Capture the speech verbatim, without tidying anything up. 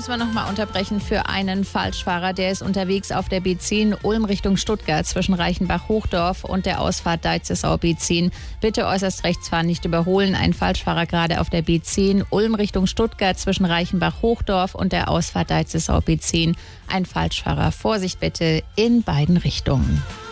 müssen wir noch mal unterbrechen für einen Falschfahrer. Der ist unterwegs auf der B zehn Ulm Richtung Stuttgart zwischen Reichenbach-Hochdorf und der Ausfahrt Deitzesau B zehn. Bitte äußerst rechts fahren, nicht überholen. Ein Falschfahrer gerade auf der B zehn Ulm Richtung Stuttgart zwischen Reichenbach-Hochdorf und der Ausfahrt Deitzesau B zehn. Ein Falschfahrer. Vorsicht bitte in beiden Richtungen.